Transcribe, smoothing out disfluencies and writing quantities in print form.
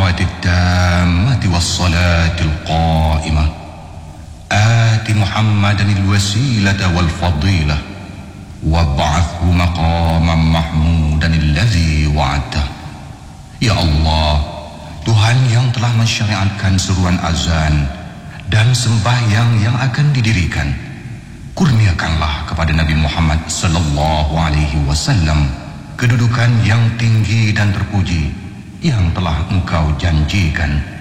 الدعوة التامة والصلاة القائمة آت محمدا الوسيلة والفضيلة وابعثه مقاما محمودا الذي وعدته. Ya Allah, Tuhan yang telah mensyariatkan seruan azan dan sembahyang yang akan didirikan, kurniakanlah kepada Nabi Muhammad sallallahu alaihi wasallam kedudukan yang tinggi dan terpuji yang telah Engkau janjikan.